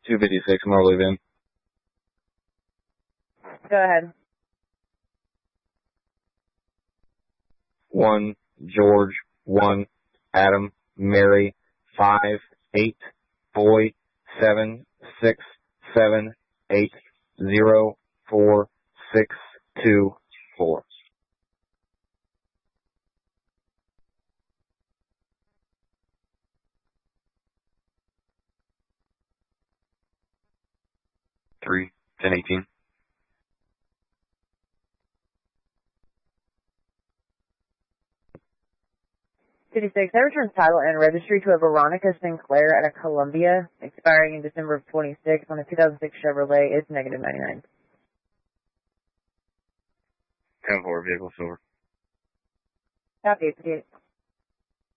256, Marley Van. Go ahead. 1 George 1 Adam Mary 5 8 boy 7 6 7 8 0 4 6 2 4. Three 1018. I returned title and registry to a Veronica Sinclair at a Columbia, expiring in December of 26 on a 2006 Chevrolet. It's negative 99. 10-4, vehicle silver. Copy, 58.